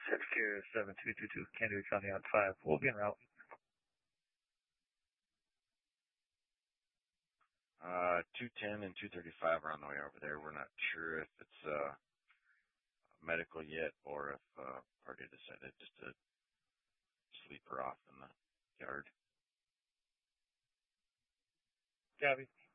Secure 7222, Candida County on 5. We'll be en route. 210 and 235 are on the way over there. We're not sure if it's medical yet or if party decided just to sleep her off in the yard. Gabby.